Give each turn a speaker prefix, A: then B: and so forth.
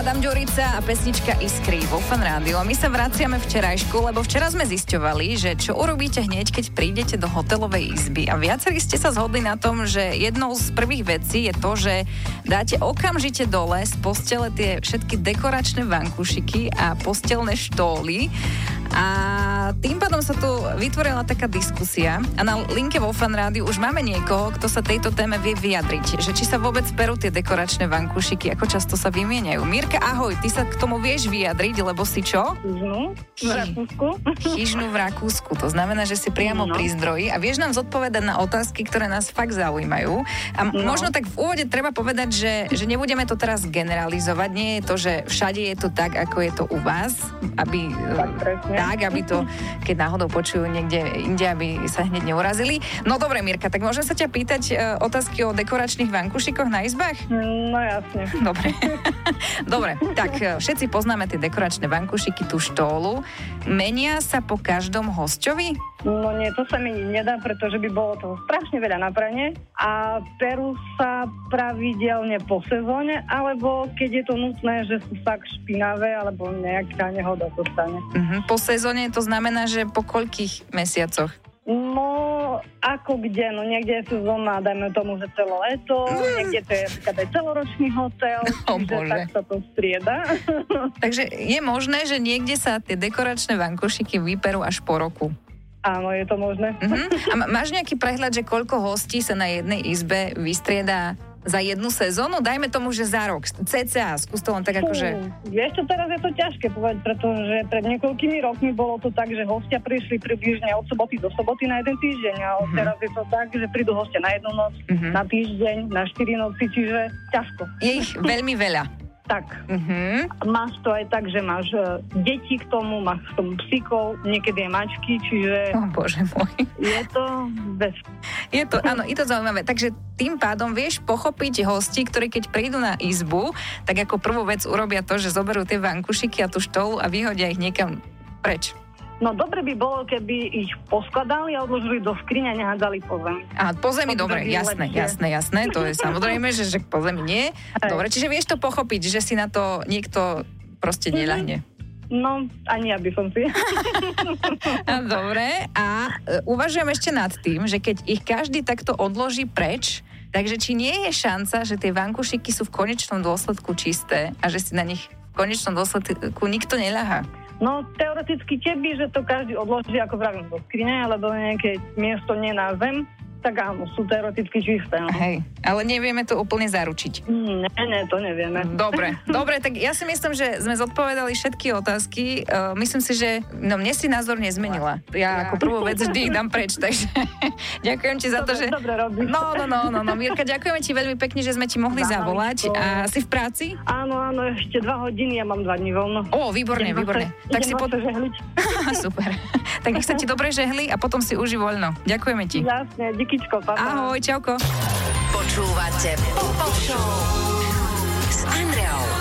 A: Adam Ďurica a pesnička Iskry vo Fan Rádiu. A my sa vraciame včerajšku, lebo včera sme zisťovali, že čo urobíte hneď, keď prídete do hotelovej izby. A viacerí ste sa zhodli na tom, že jednou z prvých vecí je to, že dáte okamžite dole z postele tie všetky dekoračné vankúšiky a postelné štóly. A tým pádom sa tu vytvorila taká diskusia a na linke vo Fan Rádiu už máme niekoho, kto sa tejto téme vie vyjadriť, že či sa vôbec perú tie dekoračné vankúšiky, ako často sa vymieňajú. Mirka, ahoj, ty sa k tomu vieš vyjadriť, lebo si čo?
B: V Rakúsku.
A: Chyžnú v Rakúsku, to znamená, že si priamo pri zdroji a vieš nám zodpovedať na otázky, ktoré nás fakt zaujímajú. A možno tak v úvode treba povedať, že nebudeme to teraz generalizovať, nie je to, že všade je to tak, ako je to u vás, aby aby to, keď náhodou počujú niekde inde, aby sa hneď neurazili. No dobre, Mirka, tak môžem sa ťa pýtať otázky o dekoračných vankúšikoch na izbách?
B: No jasne.
A: Dobre. Dobre, tak všetci poznáme tie dekoračné vankúšiky, tú štólu. Menia sa po každom hosťovi?
B: No nie, to sa mi nedá, pretože by bolo toho strašne veľa na pranie a perú sa pravidelne po sezóne, alebo keď je to nutné, že sú fakt špinavé, alebo nejaká nehoda sa stane.
A: Po sezóne to znamená, že po koľkých mesiacoch?
B: No, ako kde? No niekde je sezóna, dajme tomu, že celé leto, niekde to je napríklad aj celoročný hotel, čiže tak sa to strieda.
A: Takže je možné, že niekde sa tie dekoračné vankúšiky vyperú až po roku?
B: Áno, je to možné.
A: A máš nejaký prehľad, že koľko hostí sa na jednej izbe vystriedá za jednu sezónu? Dajme tomu, že za rok. CCA, skús to len tak akože...
B: Vieš čo, teraz je to ťažké povedať, pretože pred niekoľkými rokmi bolo to tak, že hostia prišli približne od soboty do soboty na jeden týždeň, ale teraz je to tak, že prídu hostia na jednu noc, na týždeň, na 4 noci, čiže ťažko.
A: Je ich veľmi veľa.
B: Tak. Máš to aj tak, že máš deti k tomu, máš k tomu psíkov, niekedy aj mačky, čiže...
A: Bože môj.
B: Je to bez...
A: Je to, áno, je to zaujímavé. Takže tým pádom vieš pochopiť hosti, ktorí keď prídu na izbu, tak ako prvú vec urobia to, že zoberú tie vankúšiky a tú štólu a vyhodia ich niekam preč.
B: No dobre by bolo, keby ich poskladali a odložili do skrine a nehádzali po zemi.
A: Á, po zemi, dobre, jasné. To je samozrejme, že po zemi nie. Dobre, čiže vieš to pochopiť, že si na to niekto proste neľahne.
B: No, ani ja by som si.
A: Dobre, a uvažujem ešte nad tým, že keď ich každý takto odloží preč, takže či nie je šanca, že tie vankúšiky sú v konečnom dôsledku čisté a že si na nich v konečnom dôsledku nikto neľahá?
B: No, teoreticky keby, že to každý odloží, ako vravím, do skrine, alebo nejaké miesto nie na zem, tak áno, sú teoreticky čisté. No.
A: Hej, ale nevieme to úplne zaručiť.
B: Nie, to nevieme.
A: Dobre, tak ja si myslím, že sme zodpovedali všetky otázky. Myslím si, že mne si názor nezmenila. Ja ako prvú vec vždy ich dám preč, takže ďakujem ti za to, že...
B: Dobre robíš.
A: No, Mirka, ďakujeme ti veľmi pekne, že sme ti mohli zavolať. A si v práci?
B: Áno, ešte 2 hodiny, ja mám 2 dní voľno.
A: Ó, výborne. Tak si
B: žehliť.
A: Super. Tak nech sa ti dobre žehli a potom si uži voľno. Ďakujeme ti.
B: Jasne, díkyčko, papa.
A: Ahoj, čauko.
C: Počúvate Pop Show s Andreou.